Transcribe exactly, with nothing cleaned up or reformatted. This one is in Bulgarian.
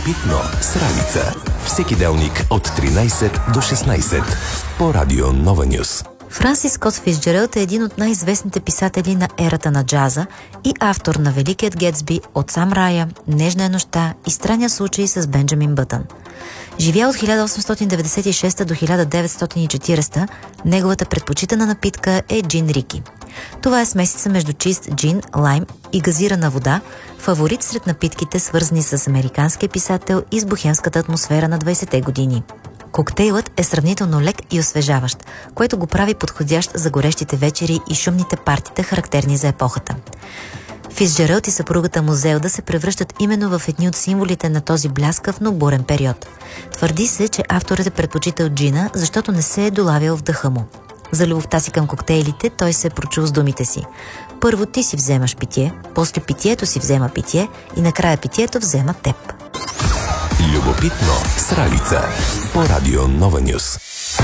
Любопитно с Ралица. Всеки делник от тринайсет до шестнайсет по Радио Нова Нюс. Франсис Скот Фицджералд е един от най-известните писатели на ерата на джаза и автор на Великият Гетсби, От Сам Рая, Нежна е нощта и Странния случай с Бенджамин Бътън. Живя от хиляда осемстотин деветдесет и шеста до хиляда деветстотин и четирийсета, неговата предпочитана напитка е джин рики. Това е смесица между чист джин, лайм и газирана вода, фаворит сред напитките, свързани с американския писател и с бохемската атмосфера на двайсетте години. Коктейлът е сравнително лек и освежаващ, което го прави подходящ за горещите вечери и шумните партита, характерни за епохата. Фицджералд и съпругата му Зелда се превръщат именно в едни от символите на този бляскав, но бурен период. Твърди се, че авторът е предпочитал джина, защото не се е долавял в дъха му. За любовта си към коктейлите той се е прочул с думите си: първо ти си вземаш питие, после питието си взема питие и накрая питието взема теб. Любопитно с Ралица по Радио Нова Нюс.